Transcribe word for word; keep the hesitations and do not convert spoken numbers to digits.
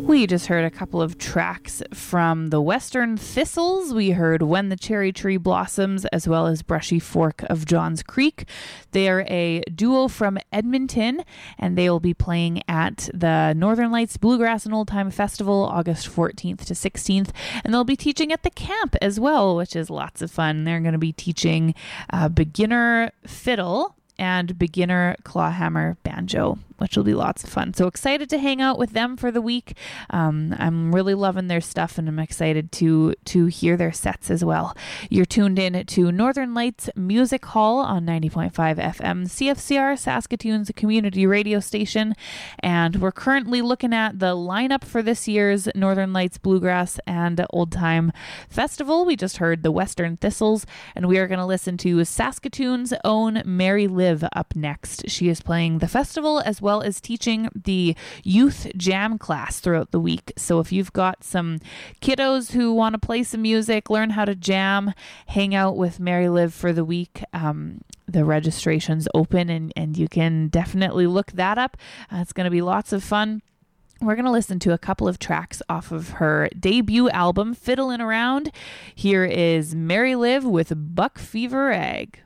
We just heard a couple of tracks from the Western Thistles. We heard When the Cherry Tree Blossoms, as well as Brushy Fork of Johns Creek. They are a duo from Edmonton, and they will be playing at the Northern Lights Bluegrass and Old Time Festival, August fourteenth to sixteenth. And they'll be teaching at the camp as well, which is lots of fun. They're going to be teaching uh, beginner fiddle and beginner clawhammer banjo, which will be lots of fun. So excited to hang out with them for the week. Um, I'm really loving their stuff, and I'm excited to to hear their sets as well. You're tuned in to Northern Lights Music Hall on ninety point five F M, C F C R, Saskatoon's community radio station. And we're currently looking at the lineup for this year's Northern Lights Bluegrass and Old Time Festival. We just heard the Western Thistles, and we are going to listen to Saskatoon's own Mary Liv up next. She is playing the festival as well as teaching the youth jam class throughout the week. So if you've got some kiddos who want to play some music, learn how to jam, hang out with Mary Liv for the week, um, the registration's open, and, and you can definitely look that up. Uh, it's going to be lots of fun. We're going to listen to a couple of tracks off of her debut album, Fiddlin' Around. Here is Mary Liv with Buck Fever Egg.